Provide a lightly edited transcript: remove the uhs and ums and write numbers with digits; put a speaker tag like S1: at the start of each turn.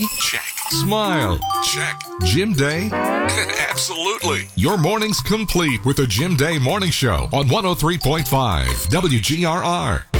S1: Check.
S2: Smile.
S1: Check.
S2: Gym day?
S1: Absolutely.
S2: Your morning's complete with the Jim Day Morning Show on 103.5 WGRR.